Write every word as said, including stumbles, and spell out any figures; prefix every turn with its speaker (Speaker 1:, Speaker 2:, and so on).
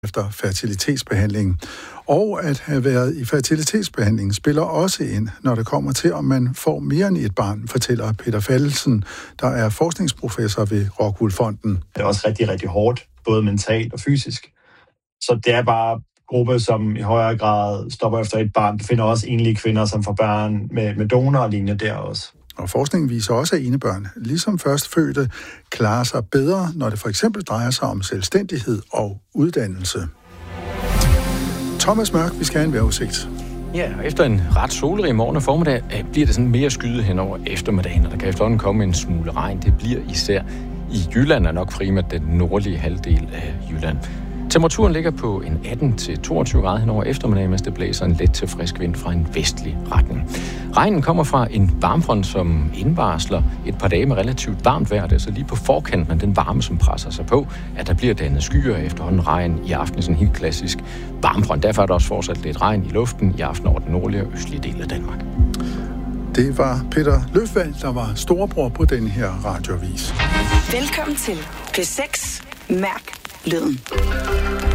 Speaker 1: efter fertilitetsbehandling. Og at have været i fertilitetsbehandling spiller også ind, når det kommer til, om man får mere end et barn, fortæller Peter Fallesen, der er forskningsprofessor ved Rockwool Fonden.
Speaker 2: Det er også rigtig, rigtig hårdt, både mentalt og fysisk. Så det er bare gruppe, som i højere grad stopper efter et barn. Du finder også enlige kvinder, som får børn med, med donor og lignende der også.
Speaker 1: Og forskningen viser også, at enebørn, ligesom førstfødte, klarer sig bedre, når det for eksempel drejer sig om selvstændighed og uddannelse. Thomas Mørk, vi skal have en vejrudsigt.
Speaker 3: Ja, og efter en ret solrig morgen og formiddag bliver det sådan mere skyet hen over eftermiddagen, og der kan efterhånden komme en smule regn. Det bliver især i Jylland, og nok primært den nordlige halvdel af Jylland. Temperaturen ligger på en atten til toogtyve grader hen over eftermiddagen, mens det blæser en let til frisk vind fra en vestlig retning. Regnen kommer fra en varmfront, som indvarsler et par dage med relativt varmt vejr. Det er så lige på forkanten af den varme, som presser sig på, at der bliver dannet skyer efterhånden regn i aften. Sådan en helt klassisk varmfront. Derfor er der også fortsat lidt regn i luften i aften over den nordlige og østlige del af Danmark.
Speaker 1: Det var Peter Løfvald, der var storebror på den her radioavis.
Speaker 4: Velkommen til P seks. Mærk lyden.